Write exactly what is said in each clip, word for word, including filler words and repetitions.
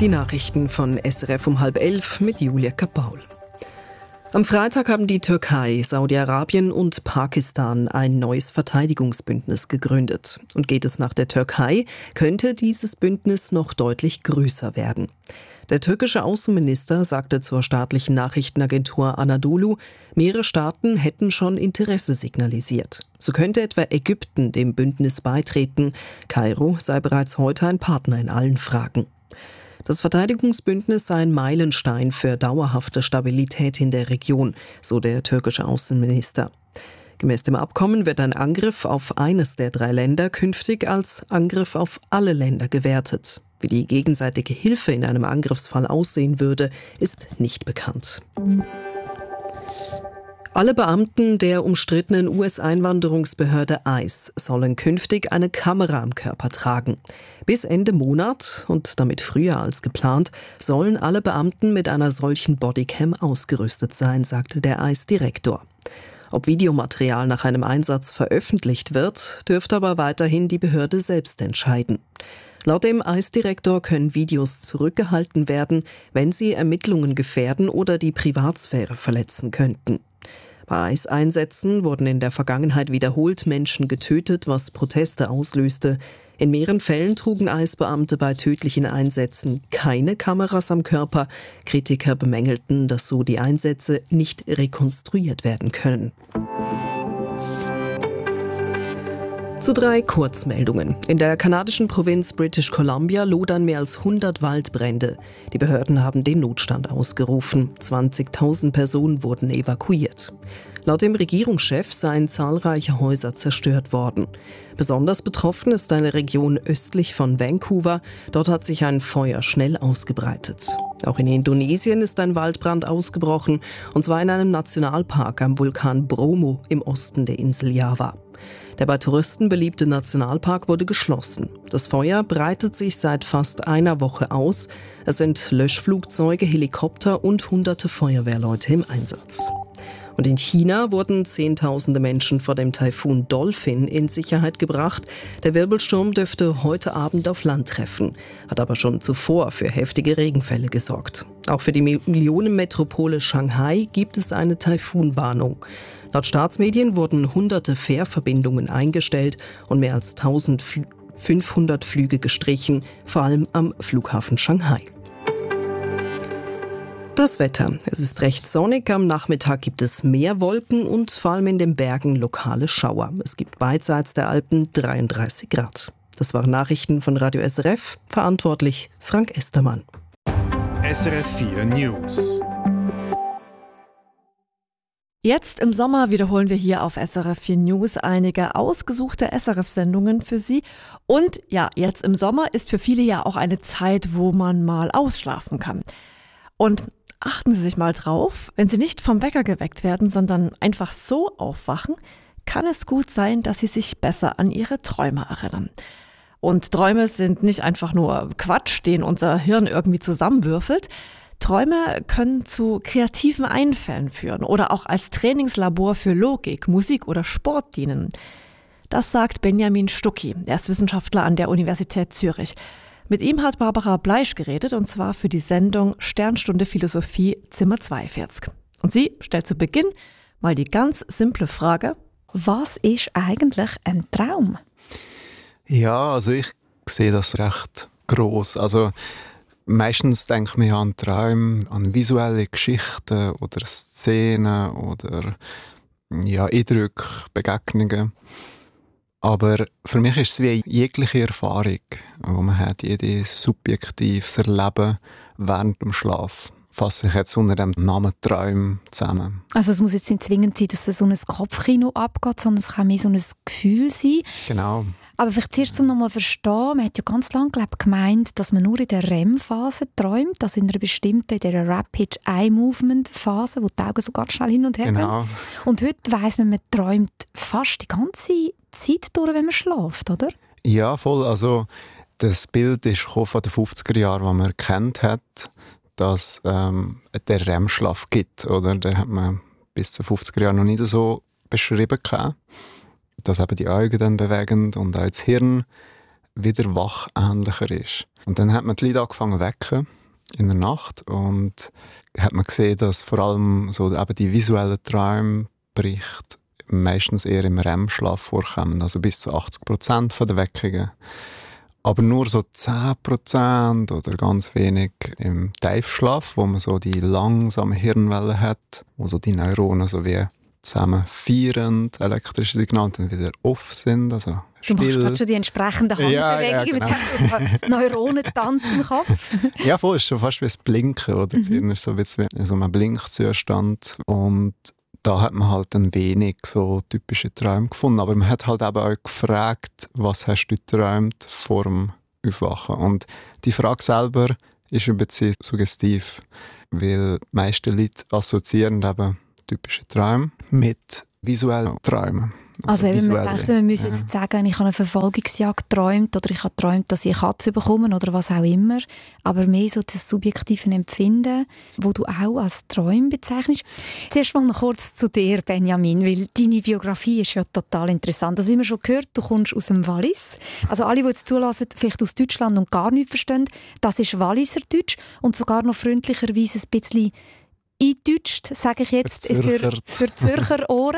Die Nachrichten von S R F um halb elf mit Julia Kapaul. Am Freitag haben die Türkei, Saudi-Arabien und Pakistan ein neues Verteidigungsbündnis gegründet. Und geht es nach der Türkei, könnte dieses Bündnis noch deutlich größer werden. Der türkische Außenminister sagte zur staatlichen Nachrichtenagentur Anadolu, mehrere Staaten hätten schon Interesse signalisiert. So könnte etwa Ägypten dem Bündnis beitreten. Kairo sei bereits heute ein Partner in allen Fragen. Das Verteidigungsbündnis sei ein Meilenstein für dauerhafte Stabilität in der Region, so der türkische Außenminister. Gemäß dem Abkommen wird ein Angriff auf eines der drei Länder künftig als Angriff auf alle Länder gewertet. Wie die gegenseitige Hilfe in einem Angriffsfall aussehen würde, ist nicht bekannt. Alle Beamten der umstrittenen U S-Einwanderungsbehörde ICE sollen künftig eine Kamera am Körper tragen. Bis Ende Monat und damit früher als geplant sollen alle Beamten mit einer solchen Bodycam ausgerüstet sein, sagte der ICE-Direktor. Ob Videomaterial nach einem Einsatz veröffentlicht wird, dürfte aber weiterhin die Behörde selbst entscheiden. Laut dem ICE-Direktor können Videos zurückgehalten werden, wenn sie Ermittlungen gefährden oder die Privatsphäre verletzen könnten. Bei ICE-Einsätzen wurden in der Vergangenheit wiederholt Menschen getötet, was Proteste auslöste. In mehreren Fällen trugen ICE-Beamte bei tödlichen Einsätzen keine Kameras am Körper. Kritiker bemängelten, dass so die Einsätze nicht rekonstruiert werden können. Zu drei Kurzmeldungen. In der kanadischen Provinz British Columbia lodern mehr als hundert Waldbrände. Die Behörden haben den Notstand ausgerufen. zwanzigtausend Personen wurden evakuiert. Laut dem Regierungschef seien zahlreiche Häuser zerstört worden. Besonders betroffen ist eine Region östlich von Vancouver. Dort hat sich ein Feuer schnell ausgebreitet. Auch in Indonesien ist ein Waldbrand ausgebrochen, und zwar in einem Nationalpark am Vulkan Bromo im Osten der Insel Java. Der bei Touristen beliebte Nationalpark wurde geschlossen. Das Feuer breitet sich seit fast einer Woche aus. Es sind Löschflugzeuge, Helikopter und hunderte Feuerwehrleute im Einsatz. Und in China wurden Zehntausende Menschen vor dem Taifun Dolphin in Sicherheit gebracht. Der Wirbelsturm dürfte heute Abend auf Land treffen, hat aber schon zuvor für heftige Regenfälle gesorgt. Auch für die Millionenmetropole Shanghai gibt es eine Taifunwarnung. Laut Staatsmedien wurden hunderte Fährverbindungen eingestellt und mehr als eintausendfünfhundert Flüge gestrichen, vor allem am Flughafen Shanghai. Das Wetter. Es ist recht sonnig, am Nachmittag gibt es mehr Wolken und vor allem in den Bergen lokale Schauer. Es gibt beidseits der Alpen dreiunddreißig Grad. Das waren Nachrichten von Radio S R F, verantwortlich Frank Estermann. S R F vier News. Jetzt im Sommer wiederholen wir hier auf S R F vier News einige ausgesuchte S R F-Sendungen für Sie. Und ja, jetzt im Sommer ist für viele ja auch eine Zeit, wo man mal ausschlafen kann. Und achten Sie sich mal drauf, wenn Sie nicht vom Wecker geweckt werden, sondern einfach so aufwachen, kann es gut sein, dass Sie sich besser an Ihre Träume erinnern. Und Träume sind nicht einfach nur Quatsch, den unser Hirn irgendwie zusammenwürfelt. Träume können zu kreativen Einfällen führen oder auch als Trainingslabor für Logik, Musik oder Sport dienen. Das sagt Benjamin Stucki. Er ist Wissenschaftler an der Universität Zürich. Mit ihm hat Barbara Bleisch geredet, und zwar für die Sendung Sternstunde Philosophie Zimmer zweiundvierzig. Und sie stellt zu Beginn mal die ganz simple Frage: Was ist eigentlich ein Traum? Ja, also ich sehe das recht gross. Also meistens denkt man ja an Träume, an visuelle Geschichten oder Szenen oder ja, Eindrücke, Begegnungen. Aber für mich ist es wie jegliche Erfahrung, die man hat, jedes subjektives Erleben während dem Schlaf. Fasse ich jetzt unter dem Namen Träume zusammen. Also es muss jetzt nicht zwingend sein, dass es so ein Kopfkino abgeht, sondern es kann mehr so ein Gefühl sein. Genau. Aber vielleicht zuerst, um noch mal verstehen, man hat ja ganz lange glaub, gemeint, dass man nur in der R E M-Phase träumt, also in einer bestimmten, in der Rapid Eye Movement-Phase, wo die Augen so ganz schnell hin und her genau. gehen. Und heute weiss man, man träumt fast die ganze Zeit durch, wenn man schläft, oder? Ja, voll. Also das Bild ist von den fünfziger Jahren, das man erkannt hat, dass ähm, der R E M-Schlaf gibt. Oder? Den hat man bis zu den fünfziger Jahren noch nicht so beschrieben gehabt. Dass eben die Augen dann bewegen und auch das Hirn wieder wach ähnlicher ist. Und dann hat man die Leute angefangen zu wecken in der Nacht und hat man gesehen, dass vor allem so eben die visuellen Traumberichte meistens eher im R E M-Schlaf vorkommen, also bis zu achtzig Prozent der Weckungen. Aber nur so zehn Prozent oder ganz wenig im Tiefschlaf, wo man so die langsamen Hirnwellen hat, wo so die Neuronen so wie zusammen vierend elektrische Signale dann wieder off sind, also still. Du machst gerade schon die entsprechenden Handbewegungen, ja, ja, genau. mit dem Neuronentanz im Kopf. Ja, voll, ist schon fast wie das Blinken, oder? Das Hirn ist so ein bisschen wie so ein Blinkzustand und da hat man halt dann wenig so typische Träume gefunden. Aber man hat halt eben auch gefragt, was hast du geträumt vor dem Aufwachen? Und die Frage selber ist ein bisschen suggestiv, weil die meisten Leute assoziieren eben typische Träume mit visuellen Träumen. Also, also eben, wir visuelle. dachten, wir müssen Ja. jetzt sagen, ich habe eine Verfolgungsjagd geträumt oder ich habe geträumt, dass ich eine Katze bekomme oder was auch immer. Aber mehr so das subjektive Empfinden, wo du auch als Träume bezeichnest. Zuerst mal noch kurz zu dir, Benjamin, weil deine Biografie ist ja total interessant. Also, wie man schon gehört, du kommst aus dem Wallis. Also alle, die jetzt zulassen, vielleicht aus Deutschland und gar nichts verstehen, das ist Walliser Deutsch und sogar noch freundlicherweise ein bisschen eingedeutscht, sage ich jetzt, für, Zürcher. für Zürcher Ohren.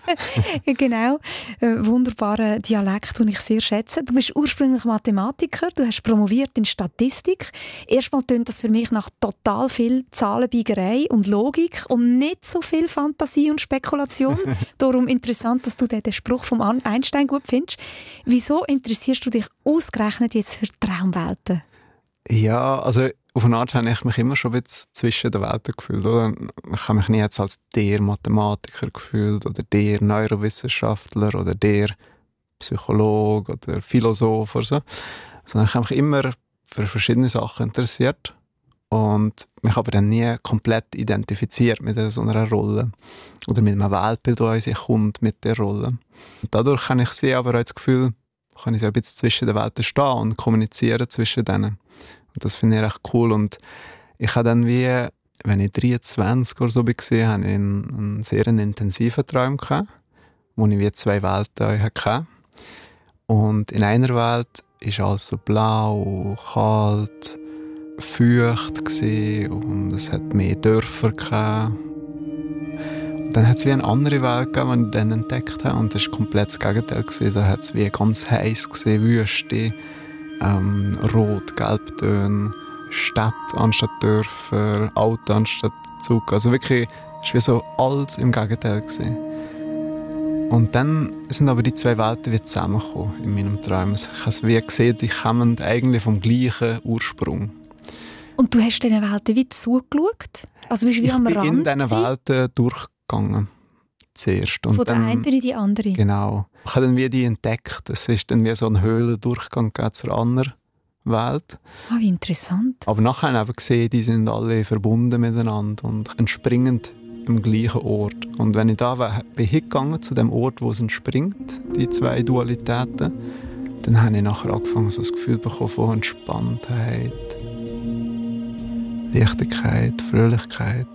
Genau. Ein wunderbarer Dialekt, den ich sehr schätze. Du bist ursprünglich Mathematiker, du hast promoviert in Statistik. Erstmal tönt das für mich nach total viel Zahlenbiegerei und Logik und nicht so viel Fantasie und Spekulation. Darum interessant, dass du den Spruch von Einstein gut findest. Wieso interessierst du dich ausgerechnet jetzt für Traumwelten? Ja, also auf eine Art habe ich mich immer schon ein bisschen zwischen den Welten gefühlt. Oder? Ich habe mich nie jetzt als der Mathematiker gefühlt oder der Neurowissenschaftler oder der Psychologe oder Philosoph oder so. Sondern ich habe mich immer für verschiedene Sachen interessiert und mich aber dann nie komplett identifiziert mit so einer Rolle oder mit einem Weltbild, das in sich kommt mit der Rolle. Und dadurch habe ich sie aber auch das Gefühl, kann ich so ein bisschen zwischen den Welten stehen und kommunizieren zwischen denen. Und das finde ich echt cool. Und ich habe dann wie, wenn ich dreiundzwanzig oder so war, hatte ich einen, einen sehr intensiven Traum gehabt, wo ich wie zwei Welten hatte. Und in einer Welt war alles so blau, kalt, feucht gewesen, und es hat mehr Dörfer gehabt. Und dann hat es wie eine andere Welt gegeben, die ich dann entdeckt habe. Und das war komplett das Gegenteil gewesen. Da hat es wie ganz heiß gesehen, Wüste. Ähm, Rot, Gelbtöne, Städte anstatt Dörfer, Auto anstatt Zug. Also wirklich, es war wie so alles im Gegenteil gewesen. Und dann sind aber die zwei Welten wie zusammengekommen in meinem Traum. Ich habe es wie gesehen, die kommen eigentlich vom gleichen Ursprung. Und du hast diesen Welten wie zugeschaut? Also bist du wie Ich am bin Rand in diesen gewesen? Welten durchgegangen. Zuerst. Und Von der dann, einen in die andere? Genau. Ich habe dann wie die entdeckt. Es ist dann wie so ein Höhlendurchgang zur anderen Welt. Ah, wie interessant. Aber nachher habe ich eben gesehen, die sind alle verbunden miteinander und entspringend am gleichen Ort. Und wenn ich da bin hingegangen zu dem Ort, wo es entspringt, die zwei Dualitäten, dann habe ich nachher angefangen, so das Gefühl bekommen von Entspanntheit, Leichtigkeit, Fröhlichkeit.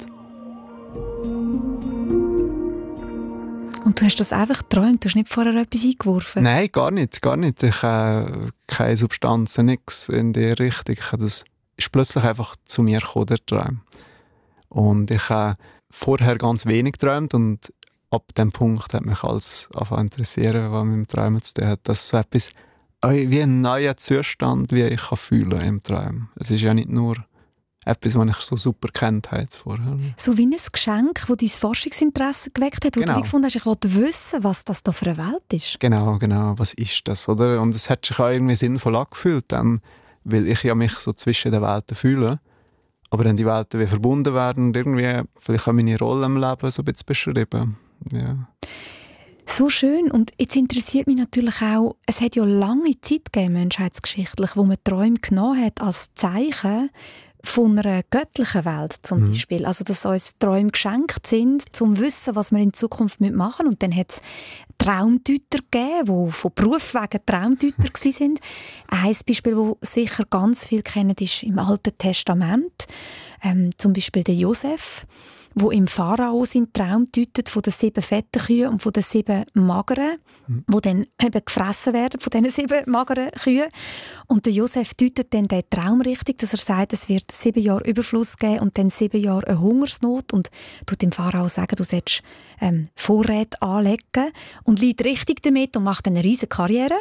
Und du hast das einfach geträumt? Du hast nicht vorher etwas eingeworfen? Nein, gar nicht, gar nicht. Ich habe keine Substanzen, nichts in der Richtung. Ich habe das ist plötzlich einfach zu mir gekommen, der Traum. Und ich habe vorher ganz wenig geträumt und ab dem Punkt hat mich alles angefangen interessieren, was mit dem Träumen zu tun hat. Das ist so etwas wie ein neuer Zustand, wie ich fühlen kann im Traum. Es ist ja nicht nur etwas, was ich so super kennt habe vorher. So wie ein Geschenk, das dein Forschungsinteresse geweckt hat, wo Genau. du wie gefunden hast, ich wollte wissen, was das da für eine Welt ist. Genau, genau. Was ist das, oder? Und es hat sich auch irgendwie sinnvoll angefühlt, dann, weil ich ja mich so zwischen den Welten fühle. Aber wenn die Welten wie verbunden werden und irgendwie vielleicht auch meine Rolle im Leben so ein bisschen beschrieben. Ja. So schön. Und jetzt interessiert mich natürlich auch, es hat ja lange Zeit gegeben, menschheitsgeschichtlich, wo man Träume genommen hat als Zeichen von einer göttlichen Welt zum Mhm. Beispiel. Also, dass uns Träume geschenkt sind, zum Wissen, was wir in Zukunft machen müssen. Und dann hat es Traumdeuter gegeben, die von Beruf wegen Traumdeuter waren. Ein Beispiel, das sicher ganz viel kennen, ist im Alten Testament. Ähm, zum Beispiel der Josef, wo im Pharao seinen Traum deutet von den sieben fetten Kühen und von den sieben mageren, mhm. die dann eben gefressen werden von diesen sieben mageren Kühen. Und der Josef deutet dann den Traum richtig, dass er sagt, es wird sieben Jahre Überfluss geben und dann sieben Jahre eine Hungersnot und tut dem Pharao sagen, du sollst ähm, Vorräte anlegen und liegt richtig damit und macht eine riesige Karriere.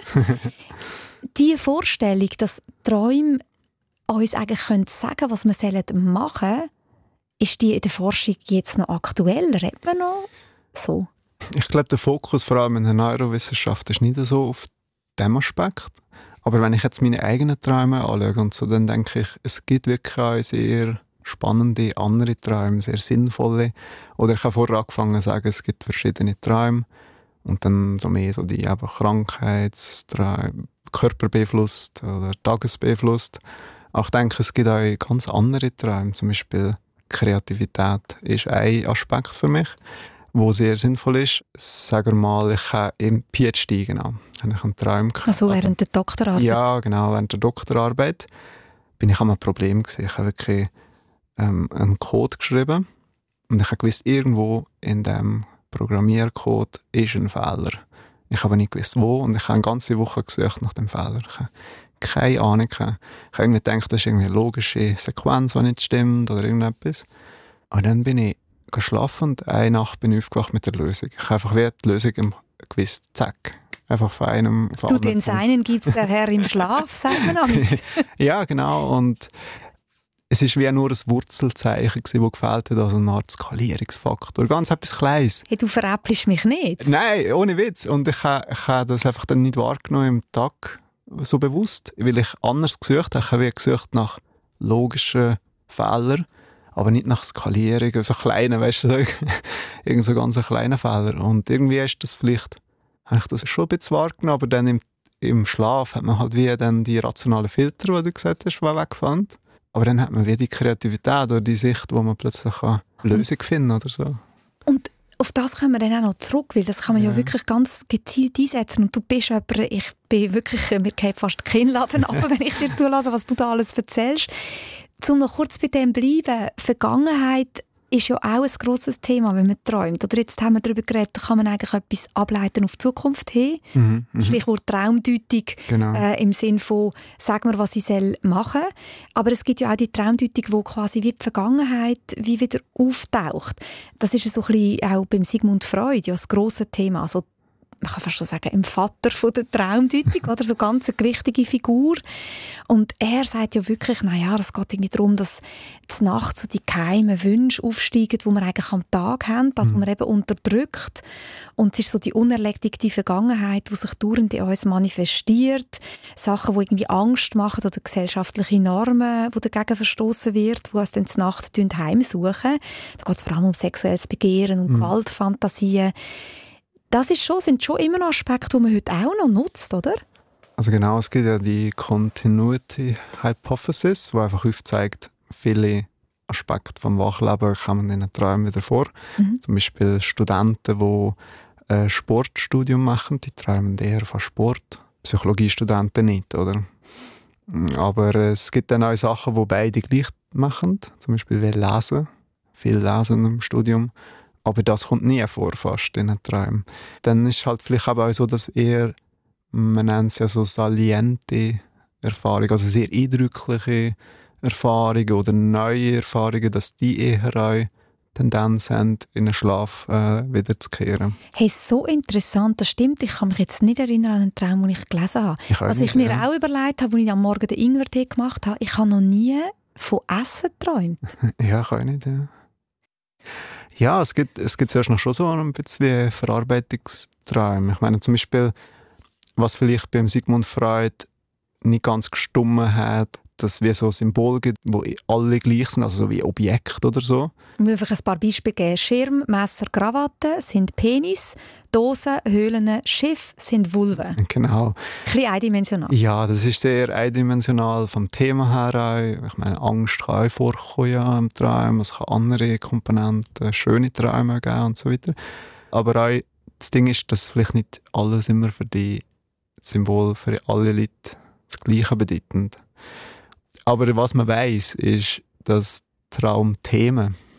Diese Vorstellung, dass Träume uns eigentlich sagen können, was wir machen sollen, ist die in der Forschung jetzt noch aktuell? Redet man noch so? Ich glaube, der Fokus vor allem in der Neurowissenschaft ist nicht so auf diesem Aspekt. Aber wenn ich jetzt meine eigenen Träume anschaue und so, dann denke ich, es gibt wirklich auch sehr spannende andere Träume, sehr sinnvolle. Oder ich habe vorher angefangen zu sagen, es gibt verschiedene Träume und dann so mehr so die eben Krankheitsträume, körperbeeinflusst oder tagesbeeinflusst. Auch ich denke, es gibt auch ganz andere Träume, zum Beispiel Kreativität ist ein Aspekt für mich, wo sehr sinnvoll ist. Sagen wir mal, ich habe im PhD genau, habe ich einen Traum gehabt. Also während der Doktorarbeit? Ja, genau, während der Doktorarbeit bin ich an einem Problem gewesen. Ich habe wirklich ähm, einen Code geschrieben und ich habe gewusst, irgendwo in diesem Programmiercode ist ein Fehler. Ich habe nicht gewusst, wo, und ich habe eine ganze Woche gesucht nach dem Fehler. Ich habe keine Ahnung. Ich habe irgendwie gedacht, das ist irgendwie eine logische Sequenz, die nicht stimmt oder irgendetwas. Und dann bin ich geschlafen und eine Nacht bin ich aufgewacht mit der Lösung. Ich habe einfach wie die Lösung gewusst. Zack. Einfach von einem... Von du, den Seinen gibt es der Herr im Schlaf, sagt man damit. Ja, genau. Und es war wie nur ein Wurzelzeichen, das gefehlt hat, also eine Art Skalierungsfaktor. Ganz etwas Kleines. Hey, du veräppelst mich nicht? Nein, ohne Witz. Und ich habe, ich habe das einfach dann nicht wahrgenommen im Tag so bewusst, weil ich anders gesucht habe. Ich habe gesucht nach logischen Fehlern, aber nicht nach Skalierung, so kleinen, weißt du, irgend so ganz kleinen Fehler. Und irgendwie ist das vielleicht, habe ich das schon ein bisschen wahrgenommen, aber dann im, im Schlaf hat man halt wie dann die rationalen Filter, die du gesagt hast, die weggefallen. Aber dann hat man wie die Kreativität oder die Sicht, wo man plötzlich eine Lösung finden kann oder so. Und auf das kommen wir dann auch noch zurück, weil das kann man ja, ja wirklich ganz gezielt einsetzen. Und du bist jemand, ich bin wirklich, mir geht fast die Kinnladen ab, wenn ich dir zulasse, was du da alles erzählst. Um noch kurz bei dem zu bleiben, Vergangenheit ist ja auch ein grosses Thema, wenn man träumt. Oder jetzt haben wir darüber geredet, kann man eigentlich etwas ableiten auf die Zukunft hin. Mhm, Stichwort Traumdeutung, genau. äh, im Sinn von, sag mir, was ich soll machen. Aber es gibt ja auch die Traumdeutung, die quasi wie die Vergangenheit wie wieder auftaucht. Das ist so ein bisschen auch beim Sigmund Freud ja das grosse Thema. Also, man kann fast schon sagen, im Vater von der Traumdeutung, oder so ganz eine gewichtige Figur. Und er sagt ja wirklich, naja, es geht irgendwie darum, dass die Nacht so die geheimen Wünsche aufsteigen, die wir eigentlich am Tag haben, das, was man eben unterdrückt. Und es ist so die unerledigte Vergangenheit, die sich dauernd in uns manifestiert. Sachen, die irgendwie Angst machen oder gesellschaftliche Normen, die dagegen verstoßen wird, die uns dann die Nacht heimsuchen. Da geht es vor allem um sexuelles Begehren und mhm. Gewaltfantasien. Das ist schon, sind schon immer noch Aspekte, die man heute auch noch nutzt, oder? Also genau, es gibt ja die Continuity Hypothesis, die einfach aufzeigt, viele Aspekte vom Wachleben kommen in den Träumen wieder vor. Mhm. Zum Beispiel Studenten, die ein Sportstudium machen, die träumen eher von Sport. Psychologiestudenten nicht, oder? Aber es gibt dann auch Sachen, die beide gleich machen. Zum Beispiel wir lesen, viel lesen im Studium. Aber das kommt nie vor, fast in den Träumen. Dann ist es halt vielleicht auch so, dass eher, man nennt es ja so saliente Erfahrungen, also sehr eindrückliche Erfahrungen oder neue Erfahrungen, dass die eher auch Tendenz haben, in den Schlaf äh, wiederzukehren. Hey, so interessant, das stimmt. Ich kann mich jetzt nicht erinnern an einen Traum, den ich gelesen habe. Ich Was nicht, ich mir ja. auch überlegt habe, als ich am Morgen den Ingwertee gemacht habe, ich habe noch nie von Essen geträumt. Ja, ich auch nicht, ja. Ja, es gibt, es gibt zuerst noch schon so ein bisschen wie Verarbeitungsträume. Ich meine zum Beispiel, was vielleicht beim Sigmund Freud nicht ganz gestummen hat, dass es wie so Symbole gibt, wo alle gleich sind, also so wie Objekte oder so. Ich will einfach ein paar Beispiele geben. Schirm, Messer, Krawatte sind Penis, Dosen, Höhlen, Schiff sind Vulven. Genau. Ein bisschen eindimensional. Ja, das ist sehr eindimensional vom Thema her auch. Ich meine, Angst kann auch vorkommen ja, im Traum. Es kann andere Komponenten, schöne Träume geben und so weiter. Aber auch das Ding ist, dass vielleicht nicht alles immer für die Symbole für alle Leute das Gleiche bedeutet. Aber was man weiss, ist, dass Traumthemen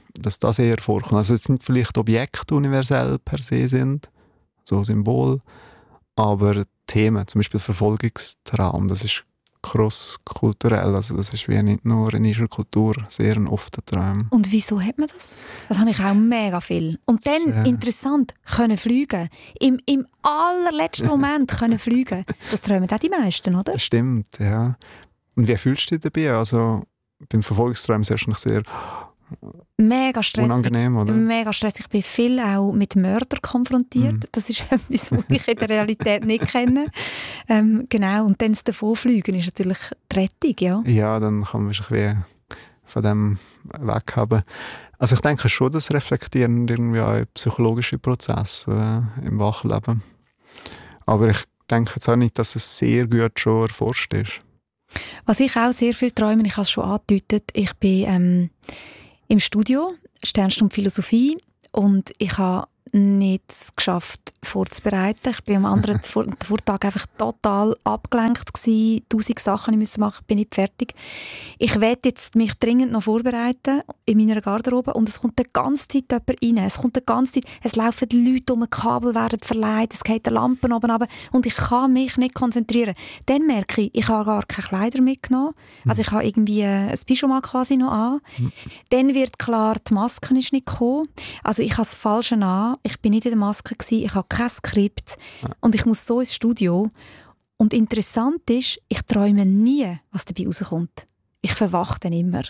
dass das eher vorkommt. Also jetzt nicht vielleicht Objekte universell per se sind, so Symbol, aber Themen, zum Beispiel Verfolgungstraum, das ist cross-kulturell, also das ist wie nicht nur in unserer Kultur sehr ein offener Traum. Und wieso hat man das? Das habe ich auch mega viel. Und dann, ja. interessant, können fliegen. Im, im allerletzten Moment können fliegen. Das träumen auch die meisten, oder? Das stimmt, ja. Und wie fühlst du dich dabei? Also beim Verfolgungstraum ist es wahrscheinlich sehr mega stressig. Unangenehm, oder? Mega stressig. Ich bin viel auch mit Mördern konfrontiert. Mm. Das ist etwas, was ich in der Realität nicht kenne. Ähm, genau. Und dann das Davonfliegen ist natürlich die Rettung, ja. Ja, dann kann man sich wie von dem weghaben. Also ich denke schon, das reflektieren irgendwie auch psychologische Prozesse äh, im Wachleben. Aber ich denke jetzt auch nicht, dass es sehr gut schon erforscht ist. Was ich auch sehr viel träume, ich habe es schon angedeutet, ich bin ähm, im Studio, Sternstunde Philosophie, und ich habe nicht geschafft vorzubereiten. Ich war am anderen Vortag einfach total abgelenkt gewesen. Tausend Sachen ich musste machen, bin nicht fertig. Ich werde jetzt mich dringend noch vorbereiten in meiner Garderobe und es kommt die ganze Zeit jemand rein. Es kommt die ganze Zeit, es laufen Leute um, Kabel werden verleiht, es geht die Lampen oben runter und ich kann mich nicht konzentrieren. Dann merke ich, ich habe gar keine Kleider mitgenommen. Also ich habe irgendwie ein Pyjama quasi noch an. Dann wird klar, die Maske ist nicht gekommen. Also ich habe das Falsche an. Ich bin nicht in der Maske gewesen, ich habe kein Skript und ich muss so ins Studio. Und interessant ist, ich träume nie, was dabei rauskommt. Ich verwache dann immer.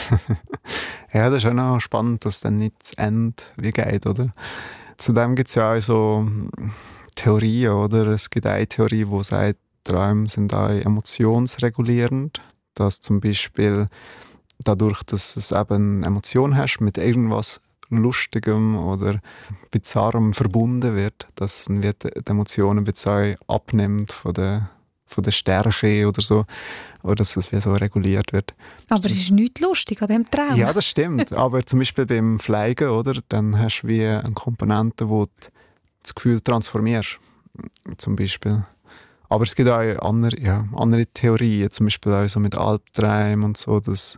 Ja, das ist auch noch spannend, dass dann nicht das Ende wie geht, oder? Zudem gibt es ja auch so Theorien, oder? Es gibt eine Theorie, die sagt, Träume sind auch emotionsregulierend. Dass zum Beispiel dadurch, dass du eben eine Emotion hast mit irgendwas Lustigem oder Bizarrem verbunden wird, dass dann wird die Emotion ein bisschen abnimmt von der, von der Stärke oder so, oder dass das wie so reguliert wird. Aber es ist nichts lustig an diesem Traum. Ja, das stimmt. Aber zum Beispiel beim Fliegen, oder, dann hast du wie eine Komponente, wo du das Gefühl transformierst, zum Beispiel. Aber es gibt auch andere, ja, andere Theorien, zum Beispiel auch so mit Albträumen und so, dass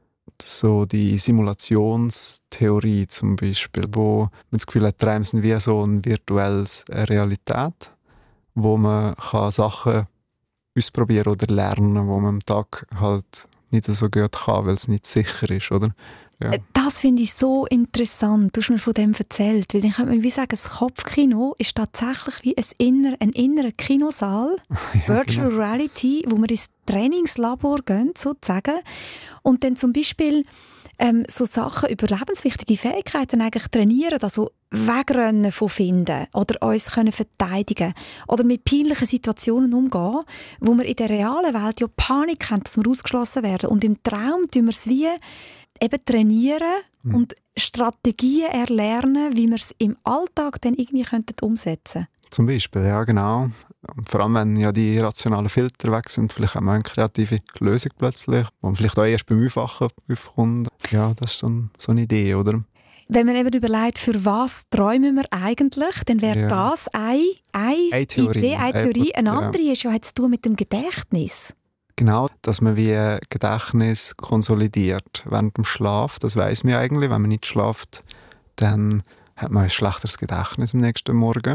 so die Simulationstheorie zum Beispiel, wo man das Gefühl hat, Träume sind wie so eine virtuelle Realität, wo man kann Sachen ausprobieren oder lernen, wo man am Tag halt nicht so gut kann, weil es nicht sicher ist, oder? Ja. Das finde ich so interessant. Du hast mir von dem erzählt. Weil ich könnte mir wie sagen, das Kopfkino ist tatsächlich wie ein, inner, ein innerer Kinosaal, ja, Virtual genau. Reality, wo wir ins Trainingslabor gehen, sozusagen. Und dann zum Beispiel ähm, so Sachen, überlebenswichtige Fähigkeiten eigentlich trainieren, also wegrennen von Finden oder uns können verteidigen oder mit peinlichen Situationen umgehen, wo wir in der realen Welt ja Panik haben, dass wir ausgeschlossen werden. Und im Traum tun wir es wie eben trainieren hm. und Strategien erlernen, wie wir es im Alltag dann irgendwie könnten umsetzen. Zum Beispiel, ja genau. Und vor allem, wenn ja die rationalen Filter weg sind, vielleicht auch mal eine kreative Lösung plötzlich, die man vielleicht auch erst beim Aufwachen aufkommt. Ja, das ist so, ein, so eine Idee, oder? Wenn man eben überlegt, für was träumen wir eigentlich, dann wäre ja. das eine, eine, eine Theorie. Idee, eine Theorie. Eine andere ja. ist ja, hat zu tun mit dem Gedächtnis. Genau, dass man wie ein Gedächtnis konsolidiert während dem Schlaf. Das weiss man eigentlich. Wenn man nicht schläft, dann hat man ein schlechteres Gedächtnis am nächsten Morgen.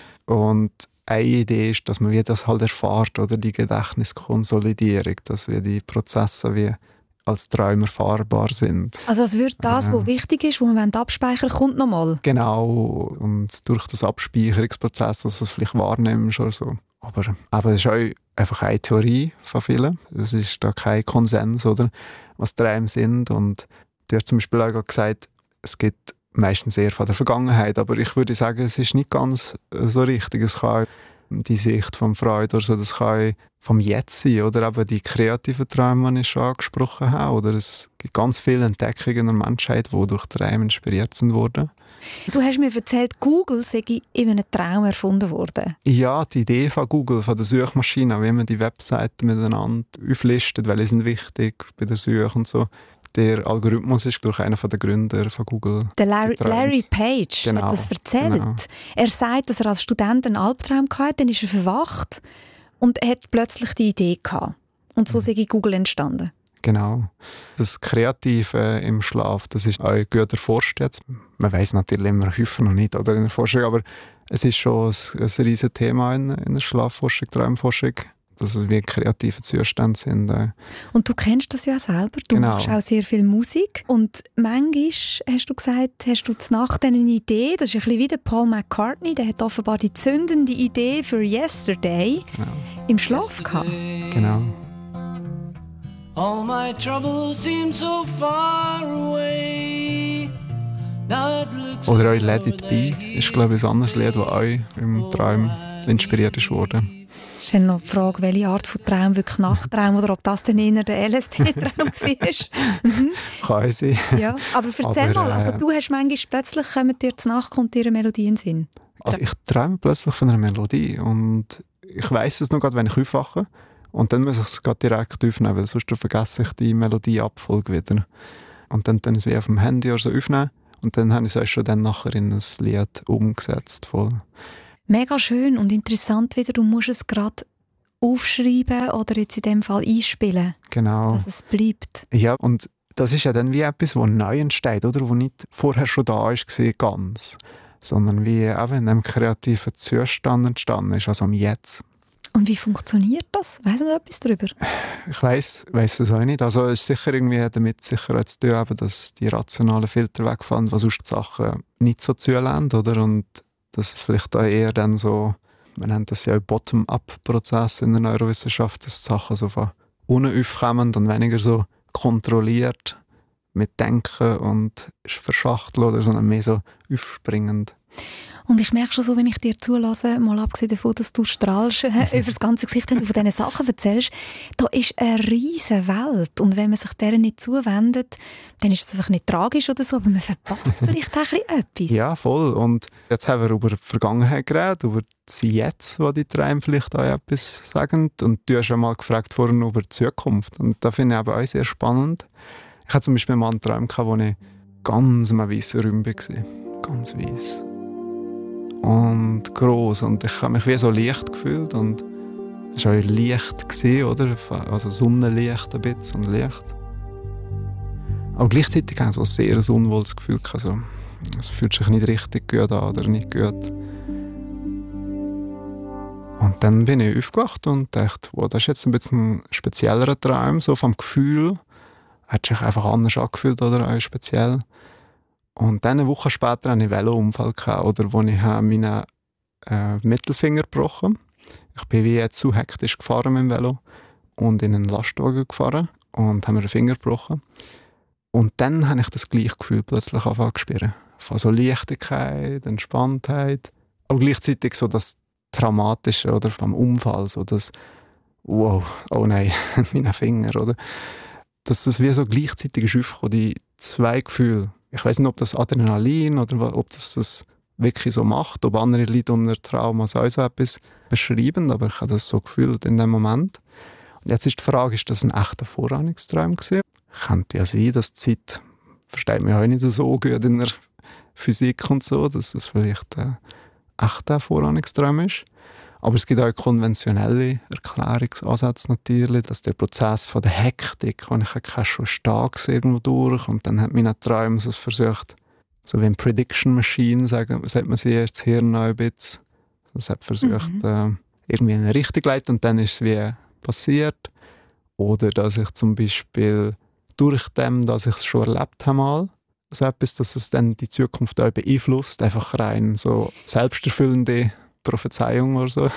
Und eine Idee ist, dass man wie das halt erfährt, oder die Gedächtniskonsolidierung, dass wir die Prozesse wie als Träume erfahrbar sind. Also es wird das, äh, was wichtig ist, was man abspeichern kommt nochmal. Genau, und durch das Abspeicherungsprozess, dass du es vielleicht wahrnimmst oder so. Aber, aber das ist auch einfach eine Theorie von vielen. Es ist da kein Konsens, oder, was Träume sind. Und du hast zum Beispiel auch gesagt, es gibt meistens eher von der Vergangenheit, aber ich würde sagen, es ist nicht ganz so richtig. Es kann die Sicht von Freud oder so, das kann vom Jetzt sein, oder eben die kreativen Träume, die ich schon angesprochen habe. Oder es gibt ganz viele Entdeckungen der Menschheit, die durch Träume inspiriert sind worden. Du hast mir erzählt, Google sei in einem Traum erfunden worden. Ja, die Idee von Google, von der Suchmaschine, wie man die Webseiten miteinander auflistet, welche sind wichtig bei der Suche und so. Der Algorithmus ist durch einen der Gründer von Google. Der Larry, Larry Page genau, hat das erzählt. Genau. Er sagt, dass er als Student einen Albtraum hatte, dann ist er verwacht und er hat plötzlich die Idee gehabt. Und so mhm. sei Google entstanden. Genau. Das Kreative im Schlaf, das ist auch gut erforscht jetzt. Man weiss natürlich immer häufig noch nicht oder in der Forschung, aber es ist schon ein, ein riesiges Thema in, in der Schlafforschung, Traumforschung, dass es wie kreative Zustände sind. Und du kennst das ja selber, du genau. machst auch sehr viel Musik und manchmal, hast du gesagt, hast du zur Nacht eine Idee, das ist ein bisschen wie der Paul McCartney, der hat offenbar die zündende Idee für Yesterday genau. im Schlaf gehabt. Genau. All my troubles seem so far away. Now it looks Oder auch Let It Be ist, glaube ich, ein anderes Lied, das auch im Traum inspiriert ist worden. Es ist dann noch die Frage, welche Art von Traum, wirklich Nachttraum oder ob das dann eher der L S D-Traum war. Mhm. Kann sein. Ja, aber erzähl aber, mal, also du hast manchmal plötzlich kommen dir zur Nacht kommt dir eine Melodie in den Sinn. Also ich träume plötzlich von einer Melodie und ich weiss es noch gerade, wenn ich aufwache. Und dann muss ich es direkt aufnehmen, weil sonst vergesse ich die Melodieabfolge wieder. Und dann kann ich es wie auf dem Handy oder so aufnehmen. Und dann habe ich es schon dann nachher in ein Lied umgesetzt. Voll. Mega schön und interessant wieder, du musst es gerade aufschreiben oder jetzt in dem Fall einspielen. Genau. Dass es bleibt. Ja, und das ist ja dann wie etwas, das neu entsteht, oder? Wo nicht vorher schon da war, ganz. Sondern wie eben in einem kreativen Zustand entstanden ist, also am Jetzt. Und wie funktioniert das? Weiss man etwas darüber? Ich weiss, weiss das auch nicht. Also es ist sicher irgendwie damit sicher zu tun, dass die rationalen Filter wegfallen, was sonst die Sachen nicht so zulassen, oder? Und dass es vielleicht auch eher dann so, man nennt das ja auch Bottom-up-Prozess in der Neurowissenschaft, dass die Sachen so von unten aufkommen und weniger so kontrolliert mit Denken und Verschachteln oder, sondern mehr so aufspringend. Und ich merke schon so, wenn ich dir zulasse, mal abgesehen davon, dass du strahlst über das ganze Gesicht, wenn du von diesen Sachen erzählst, da ist eine riesige Welt. Und wenn man sich der nicht zuwendet, dann ist es einfach nicht tragisch oder so, aber man verpasst vielleicht auch ein bisschen etwas. Ja, voll. Und jetzt haben wir über die Vergangenheit geredet, über das Jetzt, wo die Träume vielleicht auch etwas sagen. Und du hast ja mal gefragt vorhin über die Zukunft. Und das finde ich aber auch sehr spannend. Ich hatte zum Beispiel mal einen Traum, wo ich ganz in einem weißen Raum war. Ganz weiss. Und gross. Und ich habe mich wie so leicht gefühlt. Und es war auch Licht gewesen, oder? Also Sonnenlicht ein bisschen und Licht. Aber gleichzeitig habe ich so ein sehr unwohles Gefühl. Also, es fühlt sich nicht richtig gut an oder nicht gut. Und dann bin ich aufgewacht und dachte, wow, das ist jetzt ein bisschen ein speziellerer Traum, so vom Gefühl. Hat sich einfach anders angefühlt oder auch speziell. Und dann eine Woche später hatte ich einen Velounfall, oder, wo ich meinen äh, Mittelfinger gebrochen habe. Ich bin wie zu hektisch gefahren mit dem Velo und in einen Lastwagen gefahren und habe mir den Finger gebrochen. Und dann habe ich das gleiche Gefühl plötzlich angefangen zu spüren. Von so Leichtigkeit, Entspanntheit, aber gleichzeitig so das Traumatische oder vom Unfall, so das wow, oh nein, mein Finger, oder? Dass das wie so gleichzeitig ist aufgekommen, die zwei Gefühle. Ich weiss nicht, ob das Adrenalin oder ob das das wirklich so macht, ob andere Leute unter Trauma so etwas beschreiben, aber ich habe das so gefühlt in dem Moment. Und jetzt ist die Frage, ist das ein echter Vorahnungstraum gewesen? Könnte ja sein, dass die Zeit, versteht man ja auch nicht so gut in der Physik und so, dass das vielleicht ein echter Vorahnungstraum ist. Aber es gibt auch konventionelle Erklärungsansätze natürlich, dass der Prozess von der Hektik, wo ich keine schon stark irgendwo durch und dann hat meine Träume so versucht, so wie eine Prediction Machine, sagen, sagt man sie, das Hirn noch ein bisschen. Das hat versucht, mhm. äh, irgendwie in eine Richtung zu leiten und dann ist es wie passiert. Oder dass ich zum Beispiel durch dem, dass ich es schon erlebt habe mal, so etwas, dass es dann die Zukunft auch beeinflusst, einfach rein so selbsterfüllende Prophezeiung oder so.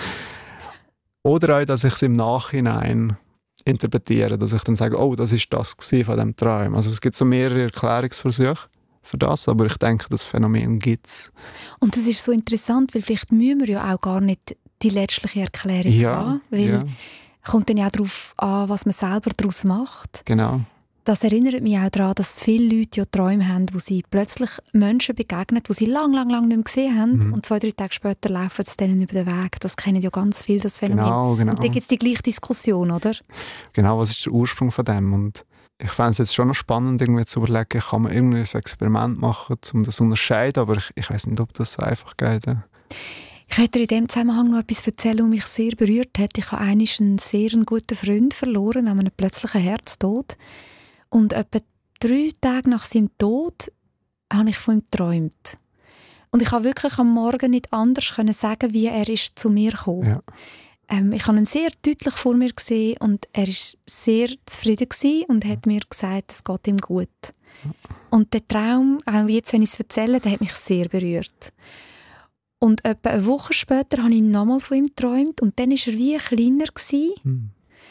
Oder auch, dass ich es im Nachhinein interpretiere, dass ich dann sage, oh, das ist das von diesem Traum. Also es gibt so mehrere Erklärungsversuche für das, aber ich denke, das Phänomen gibt es. Und das ist so interessant, weil vielleicht müssen wir ja auch gar nicht die letztliche Erklärung ja, haben, weil ja. kommt dann ja auch darauf an, was man selber daraus macht. Genau. Das erinnert mich auch daran, dass viele Leute ja Träume haben, wo sie plötzlich Menschen begegnen, die sie lang, lang, lang nicht mehr gesehen haben mhm. und zwei, drei Tage später laufen sie denen über den Weg. Das kennen ja ganz viele, das Phänomen. Genau, genau. Und da gibt es die gleiche Diskussion, oder? Genau, was ist der Ursprung von dem? Und ich fände es jetzt schon noch spannend, irgendwie zu überlegen, kann man irgendwie ein Experiment machen, um das zu unterscheiden, aber ich, ich weiss nicht, ob das so einfach geht. Ja. Ich möchte in diesem Zusammenhang noch etwas erzählen, was mich sehr berührt hat. Ich habe einmal einen sehr guten Freund verloren an einem plötzlichen Herztod. Und etwa drei Tage nach seinem Tod habe ich von ihm geträumt. Und ich konnte wirklich am Morgen nicht anders sagen, wie er ist zu mir gekommen. Ja. Ähm, ich habe ihn sehr deutlich vor mir gesehen und er war sehr zufrieden gewesen und hat mir gesagt, es geht ihm gut. Ja. Und der Traum, auch jetzt, wenn ich es erzähle, der hat mich sehr berührt. Und etwa eine Woche später habe ich nochmal von ihm geträumt und dann war er wie kleiner gewesen. Hm.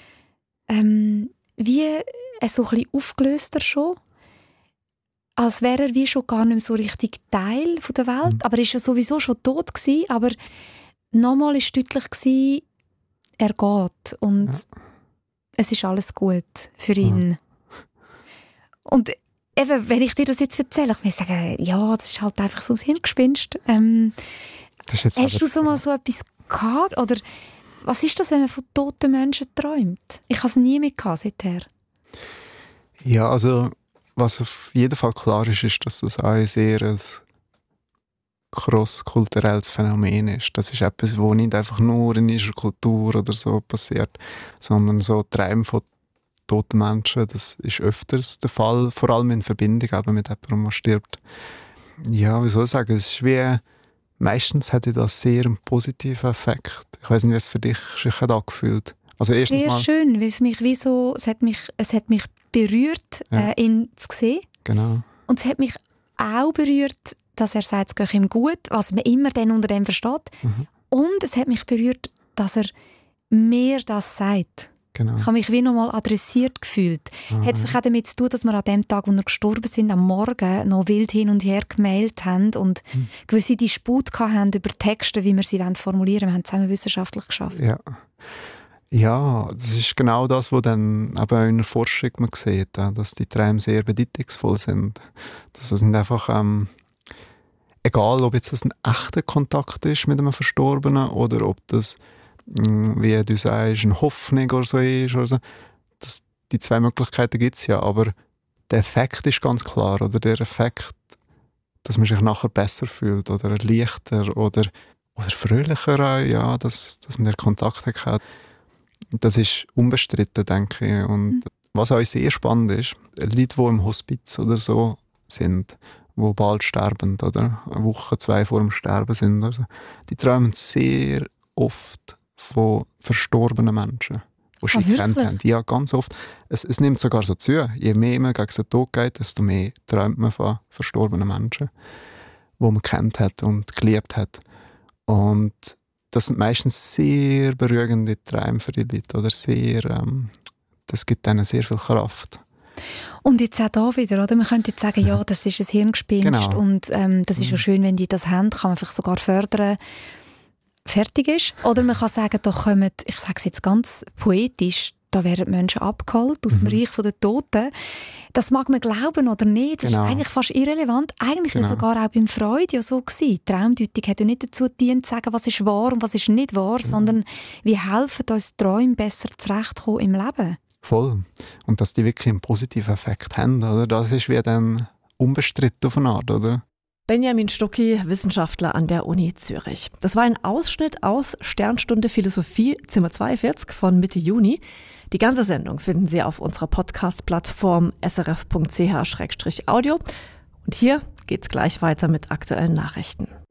Ähm, wie äh, so ein bisschen aufgelöster schon. Als wäre er wie schon gar nicht mehr so richtig Teil von der Welt. Hm. Aber er war ja sowieso schon tot gewesen. Aber nochmal war deutlich gewesen, er geht. Und ja. es ist alles gut für ihn. Ja. Und eben, wenn ich dir das jetzt erzähle, ich muss sagen, ja, das ist halt einfach so ein Hirngespinst. Ähm, das ist hast du so mal so etwas gehabt? Oder was ist das, wenn man von toten Menschen träumt? Ich habe es nie mehr gehabt seither. Ja, also was auf jeden Fall klar ist, ist, dass das ein sehr ein cross-kulturelles Phänomen ist. Das ist etwas, das nicht einfach nur in unserer Kultur oder so passiert, sondern so Träume von toten Menschen, das ist öfters der Fall, vor allem in Verbindung eben mit jemandem, der stirbt. Ja, wie soll ich sagen, es ist wie, meistens hatte das sehr einen positiven Effekt. Ich weiß nicht, wie es für dich sich hat angefühlt. Also sehr mal, schön, weil es mich wie so, es hat mich, es hat mich berührt, ja. äh, ihn zu sehen. Genau. Und es hat mich auch berührt, dass er sagt, es geht ihm gut, was man immer dann unter dem versteht. Mhm. Und es hat mich berührt, dass er mir das sagt. Genau. Ich habe mich wie nochmal adressiert gefühlt. Aha. Hat vielleicht auch damit zu tun, dass wir an dem Tag, wo wir gestorben sind, am Morgen noch wild hin und her gemailt haben und hm. gewisse Dispute hatten über Texte, wie wir sie formulieren wollen. Wir haben zusammen wissenschaftlich geschafft. Ja. ja, das ist genau das, was dann eben in der Forschung man sieht, dass die Träume sehr bedeutungsvoll sind. Dass es nicht einfach, ähm, egal ob jetzt das ein echter Kontakt ist mit einem Verstorbenen oder ob das, wie du sagst, eine Hoffnung oder so ist. Oder so. Das, die zwei Möglichkeiten gibt es ja, aber der Effekt ist ganz klar. Oder der Effekt, dass man sich nachher besser fühlt oder leichter oder, oder fröhlicher auch, ja, dass, dass man den Kontakt hat. Das ist unbestritten, denke ich. Und mhm. was auch sehr spannend ist, Leute, die im Hospiz oder so sind, die bald sterben oder eine Woche, zwei vor dem Sterben sind, oder so, die träumen sehr oft von verstorbenen Menschen, die sie oh, gekannt haben. Ja, ganz oft. Es, es nimmt sogar so zu. Je mehr man gegen den Tod geht, desto mehr träumt man von verstorbenen Menschen, die man kennt hat und geliebt hat. Und das sind meistens sehr berührende Träume für die Leute. Oder sehr, ähm, das gibt ihnen sehr viel Kraft. Und jetzt auch da wieder, oder? Man könnte jetzt sagen, ja, das ist ein Hirngespinst genau. und ähm, das ist ja schön, wenn die das haben, kann man vielleicht sogar fördern, fertig ist. Oder man kann sagen, da kommen, ich sage es jetzt ganz poetisch, da werden Menschen abgeholt aus mhm. dem Reich der Toten. Das mag man glauben oder nicht, das genau. ist eigentlich fast irrelevant. Eigentlich genau. war sogar auch beim Freud ja so gewesen. Die Traumdeutung hat ja nicht dazu gedient, zu sagen, was ist wahr und was ist nicht wahr, genau. sondern wie helfen uns Träume besser zurechtkommen im Leben. Voll. Und dass die wirklich einen positiven Effekt haben, oder? Das ist wie dann unbestritten auf eine Art, oder? Benjamin Stucki, Wissenschaftler an der Uni Zürich. Das war ein Ausschnitt aus Sternstunde Philosophie, Zimmer zweiundvierzig von Mitte Juni. Die ganze Sendung finden Sie auf unserer Podcast-Plattform s r f punkt c h slash audio. Und hier geht's gleich weiter mit aktuellen Nachrichten.